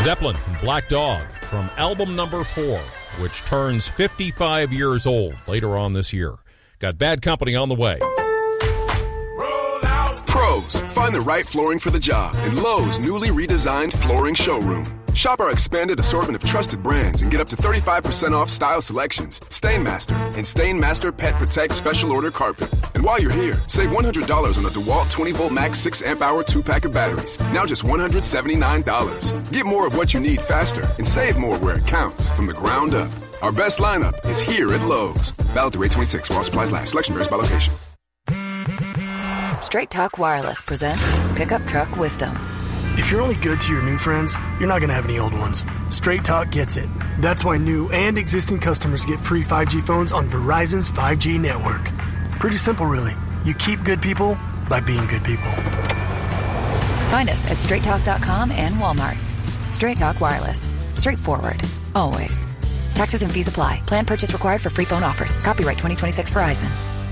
Zeppelin and Black Dog from album number 4, which turns 55 years old later on this year. Got Bad Company on the way. Pros, find the right flooring for the job in Lowe's newly redesigned flooring showroom. Shop our expanded assortment of trusted brands and get up to 35% off style selections, Stainmaster, and Stainmaster Pet Protect Special Order Carpet. And while you're here, save $100 on the DeWalt 20-volt max 6-amp-hour 2-pack of batteries. Now just $179. Get more of what you need faster and save more where it counts from the ground up. Our best lineup is here at Lowe's. Valid through 8/26 while supplies last. Selection varies by location. Straight Talk Wireless presents Pickup Truck Wisdom. If you're only good to your new friends, you're not going to have any old ones. Straight Talk gets it. That's why new and existing customers get free 5G phones on Verizon's 5G network. Pretty simple, really. You keep good people by being good people. Find us at straighttalk.com and Walmart. Straight Talk Wireless. Straightforward. Always. Taxes and fees apply. Plan purchase required for free phone offers. Copyright 2026 Verizon.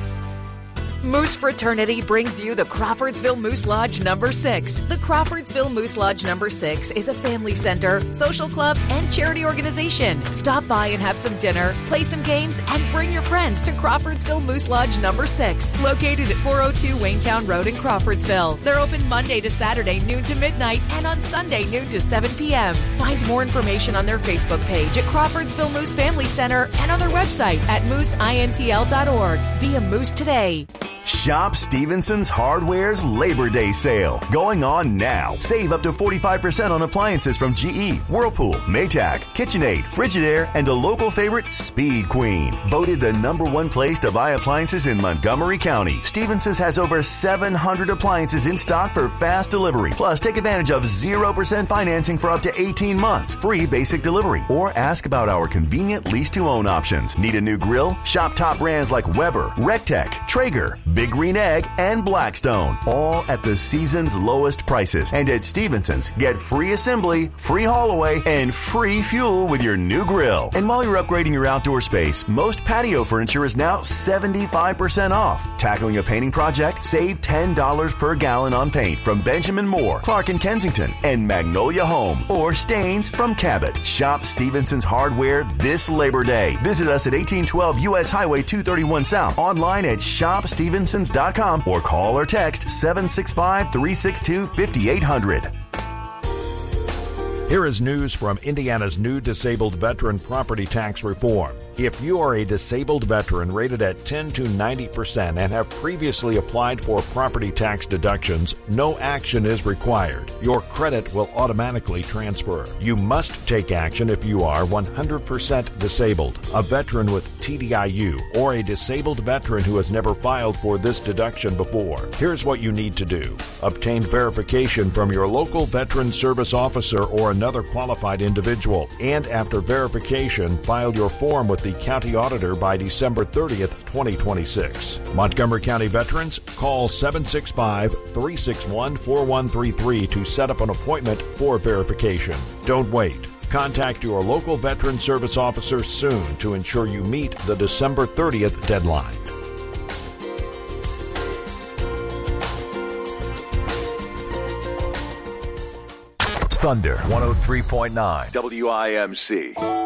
Moose Fraternity brings you the Crawfordsville Moose Lodge number 6. The Crawfordsville Moose Lodge number 6 is a family center, social club, and charity organization. Stop by and have some dinner, play some games, and bring your friends to Crawfordsville Moose Lodge number 6, located at 402 Waynetown Road in Crawfordsville. They're open Monday to Saturday, noon to midnight, and on Sunday, noon to 7 p.m. Find more information on their Facebook page at Crawfordsville Moose Family Center and on their website at mooseintl.org. Be a moose today. Shop Stevenson's Hardware's Labor Day sale going on now. Save up to 45% on appliances from GE, Whirlpool, Maytag, KitchenAid, Frigidaire, and a local favorite, Speed Queen. Voted the #1 place to buy appliances in Montgomery County. Stevenson's has over 700 appliances in stock for fast delivery. Plus, take advantage of 0% financing for up to 18 months. Free basic delivery. Or ask about our convenient lease-to-own options. Need a new grill? Shop top brands like Weber, Rectech, Traeger, Big Green Egg, and Blackstone, all at the season's lowest prices. And at Stevenson's, get free assembly, free haul away, and free fuel with your new grill. And while you're upgrading your outdoor space, most patio furniture is now 75% off. Tackling a painting project? Save $10 per gallon on paint from Benjamin Moore, Clark and Kensington, and Magnolia Home, or stains from Cabot. Shop Stevenson's Hardware this Labor Day. Visit us at 1812 U.S. Highway 231 South, online at shopstevensons.com or call or text 765-362-5800. Here is news from Indiana's new disabled veteran property tax reform. If you are a disabled veteran rated at 10 to 90% and have previously applied for property tax deductions, no action is required. Your credit will automatically transfer. You must take action if you are 100% disabled, a veteran with TDIU, or a disabled veteran who has never filed for this deduction before. Here's what you need to do. Obtain verification from your local veteran service officer or another qualified individual, and after verification, file your form with the county auditor by December 30th, 2026. Montgomery County veterans, call 765-361-4133 to set up an appointment for verification. Don't wait. Contact your local veteran service officer soon to ensure you meet the December 30th deadline. Thunder 103.9 WIMC.